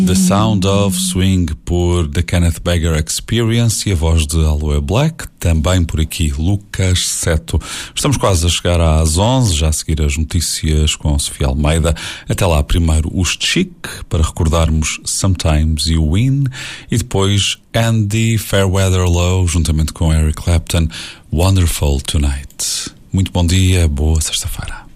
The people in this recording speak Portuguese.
The Sound of Swing por The Kenneth Baker Experience e a voz de Aloe Black, também por aqui Lucas Seto. Estamos quase a chegar às 11, já a seguir as notícias com Sofia Almeida. Até lá, primeiro os Chic, para recordarmos Sometimes You Win, e depois Andy Fairweather Low, juntamente com Eric Clapton, Wonderful Tonight. Muito bom dia, boa sexta-feira.